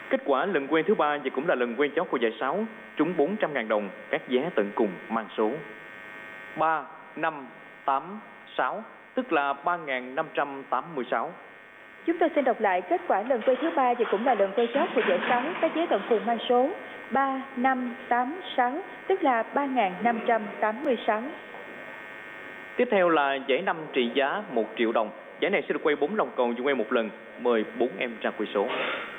Kết quả lần quay thứ ba và cũng là lần quay chót của giải 6, trúng 400.000 đồng, các vé tận cùng mang số 3, 5, 8, 6, tức là 3.586. Chúng tôi xin đọc lại kết quả lần quay thứ ba và cũng là lần quay chót của giải 6, các vé tận cùng mang số 3, 5, 8, 6, tức là 3.586. Tiếp theo là giải 5 trị giá 1 triệu đồng. Giải này sẽ được quay 4 vòng cầu và quay một lần. Mời 4 em ra quay số.